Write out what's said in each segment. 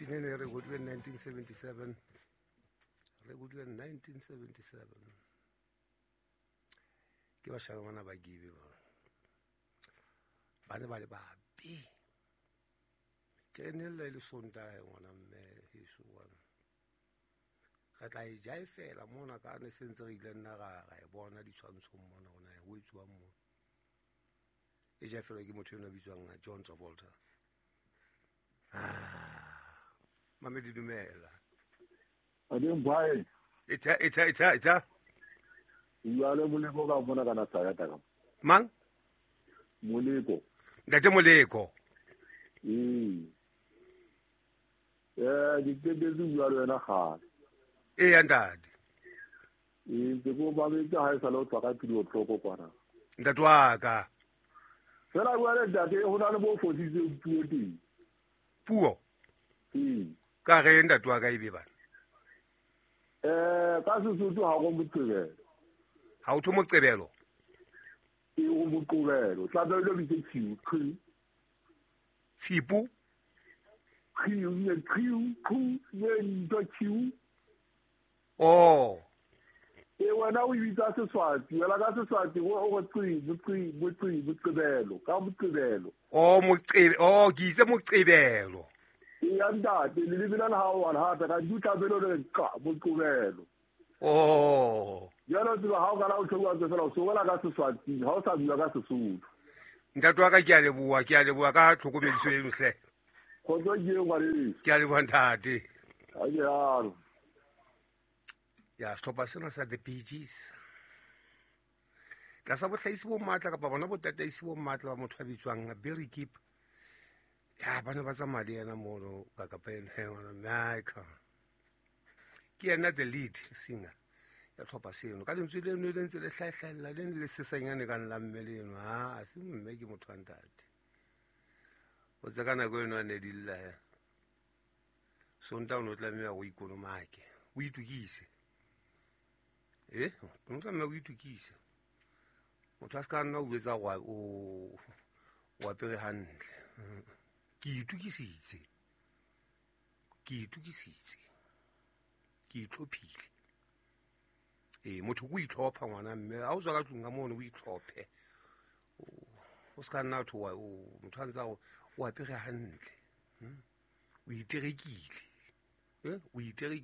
nene re godile 1977 re godile 1977 ke ba shagwana ba give ba ne ba le bapi ke ne le sontae ngwana mme heso wana ga tla e jai fela mona ka ne sentse re ile nna ga e bona ditshwantsho mona gona e wetswa mo e ja fela ke motho yo bitswang John Travolta Mamedi dumela Adem bhai ita yale muleko ka bona kana saya taka mang muleko ndate moleko dikete yale na kha ya ndadi ke go ba be ka ha sala o tsaka tiro tloko kwana ndatwaka fela wale date ho na le bo fotise puo teng puo ka ge ndatwaka ibe bana ka Sesotho ha go moqebelo ha o thomo qebelo ke go moqebelo tla ba le bitse tsiu tsipu tsiu ne ndo tsiu oh e wena o bitsa Seswati wela ka Seswati go moqebelo ka moqebelo oh ke itse moqebelo ya ntate le lebela la hao wa hata ka ditabelo le ka moqebelo oh yalo diba ha o kana o tshwa tse fela o sola ka Seswati ha o sa bua ka Sesotho ntatwaka ke a leboa ka tlhokomediso eno hle go tswa ke ngwane ke a leboa ntate a ke yalo ya stoppa sena sa the Bee Gees ka sa botlhaisi bo matla kapa bona botataisi bo matla ba motho a bitswang Barry Gibb ya bana ba tsamaya le ena mono ka kapa eno hengwana maika ke ena the lead singer ya tlhopha seno ka lentswe leno le ntse le hlaehlaela le le sesanyane ka nla mme leno a se mme ke motho wa ntate o tsa ka nako eno a ne di lla sonta o no tlameha go ikonomake o itukise o no tlameha o itukise motho a se ka nna o betsa o apere hantle ke itukisitse ke itlhophile motho o itlhopha ngwana mme a o tswa ka tlong ka mono o itlhophe o se ka nna motho a ntse o apere hantle o iterekile o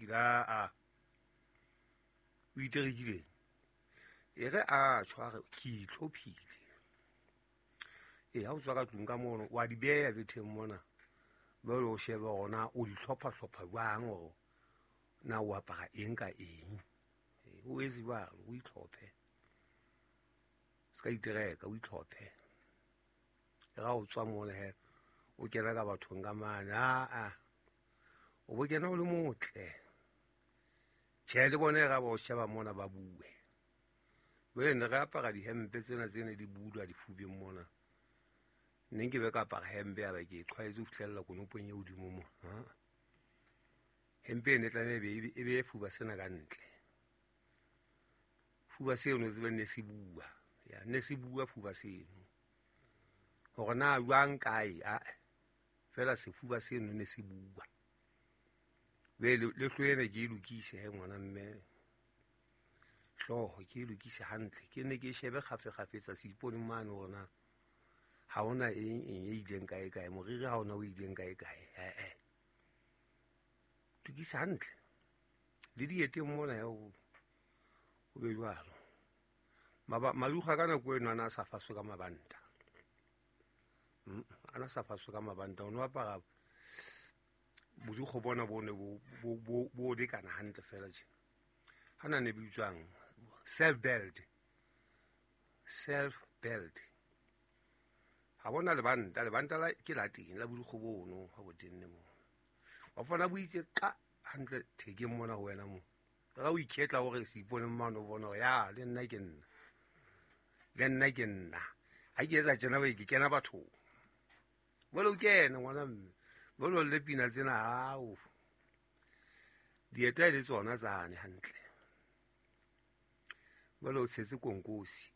iterekile e re a tshware ke itlhophile ha o tswa ka tlong ka mono wa di beya betheng mona ba lo sheba gona o di hlopha jwang go na o apara eng ka eng o etse jalo o itlhophe se ka itereka o itlhophe ga o tswa mona he o kena ka bathong ka mane o bo kena o le motle tšhe le bone ga ba o sheba mona ba bue bene ge apara dihempe tsena di budwa difubeng mona neng ke be ka apara hempe ya ba ke tshwaetse o fitlhelela konopong ye odimo mo hempe ene tlameha e be fuba sena ka ntle fuba seno tsebe ne se bua fuba seno gore na jwang kae fela sefuba seno ne se bua be le hlwene ke e lokise he ngwana mme hlooho ke e lokise hantle ke ne ke shebe kgafetsa se ipone mane gona ha ona eng e ileng kae moriri ha ona o ileng kae tukisa hantle le dieteng mona ya o be jwalo maluga ka nako eno ana a sa faswe ka mabanta o no apara bodikgo bona bone bo lekana hantle fela tjena hana ne bitswang self belt ha bona lebanta la ke la teng la bodikgo bono ha botenne mo wa fana bo itse ka hantle thekeng mona ho wena mo ga o iketla gore se ipone mmano bona ya le nna ke nna ha ke etsa tjena ba ke kena bathong bolo o kena ngwana mme bolo le pina tsena hao dieta le tsona tsane hantle bolo o tshetse konkosi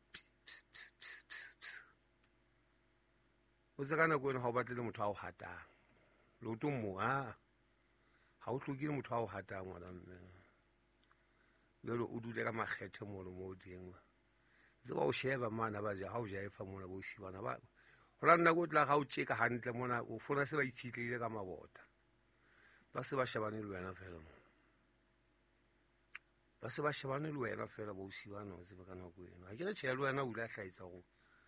o tsa ka nako eno ga o batle le motho a o hatang loto mo ga o tlhoke le motho a o hatang ngwana mme jalo o dule ka makgethe mole mo teng se ba o sheba mana ba ja ga o jaefa mona bo sibana ba go la nna go tla ga o tšeka hantle mona o fona se ba itshitlile ka mabota ba se ba shebane le wena fela mo ba se ba shebane le wena fela bo sibana o tsebe ka nako eno ga ke re tšhela le wena o ile a hlaetsa go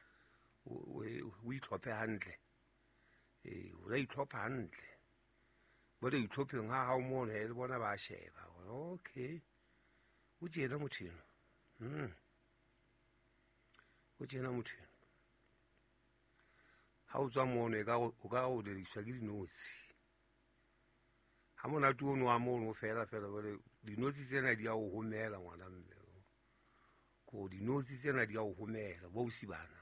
o itlhophe hantle o la itlhopha hantle bo le itlhopheng ga ga o mona le bona ba sheba okay o tjena motho eno o tjena motho eno ga o tswa mono o ka go dediswa ke dinotshi ga monate ono wa mono fela bole dinotshi tsena di a go homela ngwana mme ko dinotshi tsena di a go homela bo o sibana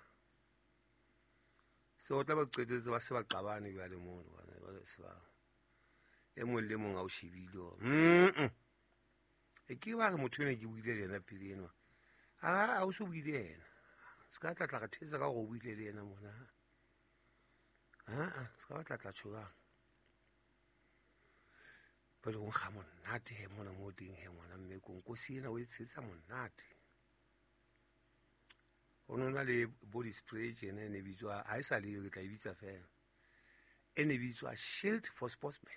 se o tla ba qetetse ba se ba qabane bjale mono ba se ba e mongwe le mongwe a o shebile e ke ba re motho ene ke buile le ena pele eno a o se buile ena se ka tlatla ga thetsa ka go buile le ena mona se ka ba tlatla tšhogang ba le go nkga monate he mona mo teng he ngwana mme konkosi ena o e tshetsa monate go nona le body spray tjena e ne bitswa ga e sa leyo ke tla e bitsa fela e ne bitswa shield for sportsmen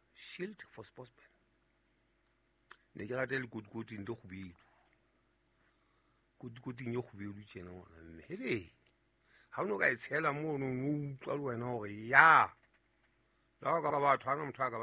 ne ke rata le kotikoting le gobedu kotikoting ye gobedu tjena ngwana mme hele ga o ne o ka e tshela mo o utlwa le wena gore ya la ka batho ga na motho a ka